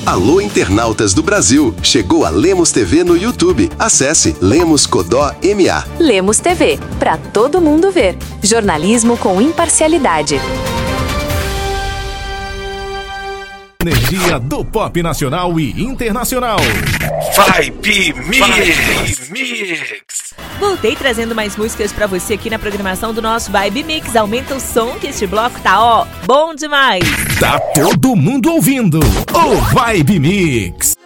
Alô, internautas do Brasil! Chegou a Lemos TV no YouTube. Acesse Lemos Codó MA. Lemos TV, pra todo mundo ver. Jornalismo com imparcialidade. Energia do pop nacional e internacional. Vibe Mix. Voltei trazendo mais músicas pra você aqui na programação do nosso Vibe Mix. Aumenta o som que este bloco tá, bom demais. Tá todo mundo ouvindo o Vibe Mix.